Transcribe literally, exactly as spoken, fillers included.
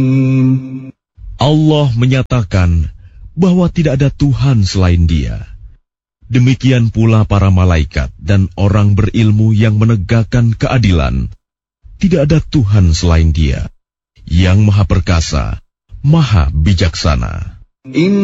Allah menyatakan bahwa tidak ada Tuhan selain Dia. Demikian pula para malaikat dan orang berilmu yang menegakkan keadilan. Tidak ada Tuhan selain Dia, yang Maha Perkasa, Maha Bijaksana.